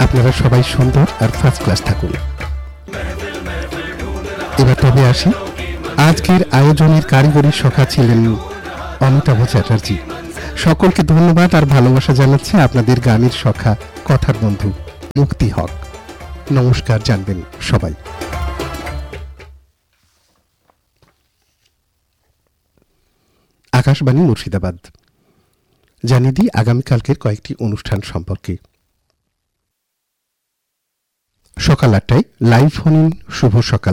আপনারা সবাই সুন্দর আর ফার্স্ট ক্লাস থাকুন। এবার তবে আসি, আজকের আয়োজনের কারিগরি সখা ছিলেন অমিতাভ চ্যাটার্জি। সকলকে ধন্যবাদ আর ভালোবাসা জানাচ্ছে আপনাদের গানের সখা কথার বন্ধু মুক্তি হক। নমস্কার জানবেন সবাই। আকাশবাণী মুর্শিদাবাদ। জানিয়ে দিই আগামীকালকের কয়েকটি অনুষ্ঠান সম্পর্কে। সকাল 8টায় লাইভ ফোন ইন শুভ সকাল,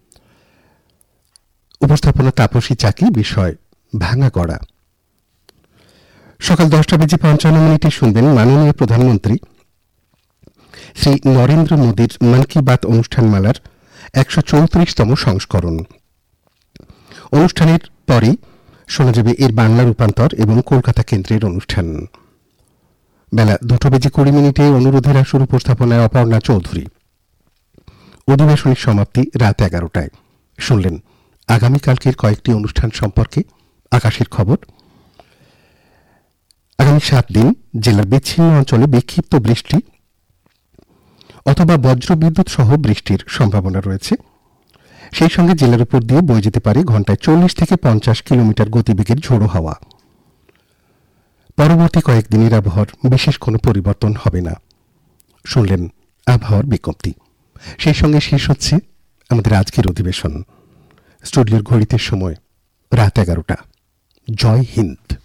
উপস্থাপনা তাপসী চাকি, বিষয় ভাঙা গড়া। সকাল 10:55 শুনবেন মাননীয় প্রধানমন্ত্রী শ্রী নরেন্দ্র মোদীর মন কি বাত অনুষ্ঠানমালার 134তম সংস্করণ। অনুষ্ঠানের পরেই শোনা যাবে এর বাংলা রূপান্তর এবং কলকাতা কেন্দ্রের অনুষ্ঠান। বেলা 2:20 অনুরোধের আসর উপস্থাপনায় অপর্ণা চৌধুরী। অধিবেশনের সমাপ্তি রাত 11টায়। শুনলেন আগামীকালকের কয়েকটি অনুষ্ঠান সম্পর্কে আকাশের খবর। আগামী 7 দিন জেলার বিচ্ছিন্ন অঞ্চলে বিক্ষিপ্ত বৃষ্টি অথবা বজ্রবিদ্যুৎ সহ বৃষ্টির সম্ভাবনা রয়েছে। সেই সঙ্গে জেলার উপর দিয়ে বয়ে যেতে পারে ঘন্টায় 40 থেকে 50 কিলোমিটার গতিবেগের ঝোড়ো হাওয়া। পরবর্তী কয়েকদিনের আবহাওয়ার বিশেষ কোনো পরিবর্তন হবে না। শুনলেন আবহাওয়ার বিজ্ঞপ্তি। সেই সঙ্গে শেষ হচ্ছে আমাদের আজকের অধিবেশন। স্টুডিওর ঘড়িতে সময় রাত 11টা। জয় হিন্দ।